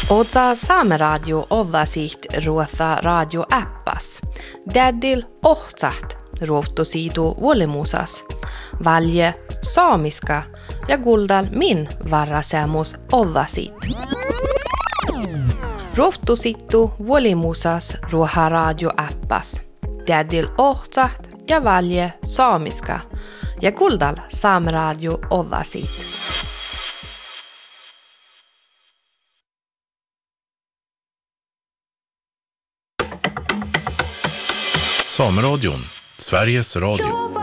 Otsa Saameradio ollasiht ruotha radioäppas. Tädil ohtsaht ruottusiitu vuolimusas. Valje saamiska ja kuldal min varrasemus ollasiit. Ruottusittu vuolimusas ruoha radioäppas. Tädil ohtsaht ja valje saamiska ja kuldal Saameradio ollasiit. Sameradion, Sveriges Radio.